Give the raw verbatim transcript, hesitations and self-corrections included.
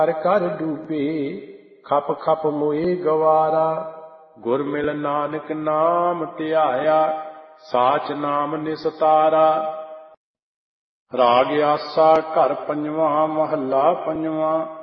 ਕਰ ਕਰ ਡੂਬੇ ਖਪ ਖਪ ਮੋਏ ਗਵਾਰਾ। ਗੁਰ ਮਿਲ ਨਾਨਕ ਨਾਮ ਧਿਆਇਆ ਸਾਚ ਨਾਮ ਨਿਸਤਾਰਾ। ਰਾਗ ਆਸਾ ਘਰ ਪੰਜਵਾਂ ਮਹੱਲਾ ਪੰਜਵਾਂ।